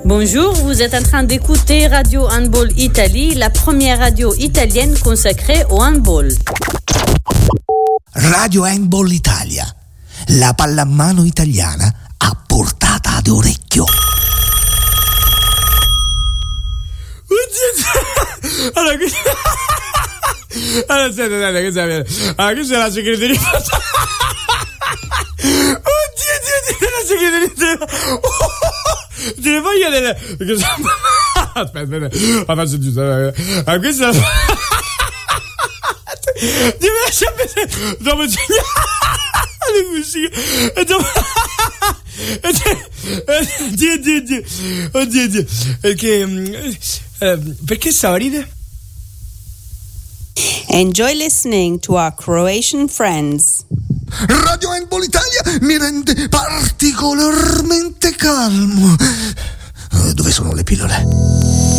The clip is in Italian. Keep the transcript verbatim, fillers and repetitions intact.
Bonjour, vous êtes en train d'écouter Radio Handball Italie, la première radio italienne consacrée au handball. Radio Handball Italia, la pallamano italiana a portata d'orecchio. Allora, qui... allora aspetta, aspetta, questa è vera. Allora, questa è la segreteria. Oddio, Dio, Dio, la segreteria. Te le voglio delle... Aspetta, aspetta, la faccio giusta. Allora, questa è la... Dio, mi lascia pensare. Dopo c'è... le musiche. E dopo... Dio, Dio, Dio. Oddio, Dio. Perché... Eh, perché stava a ridere? Enjoy listening to our Croatian friends. Radio Handball Italia mi rende particolarmente calmo. Dove sono le pillole?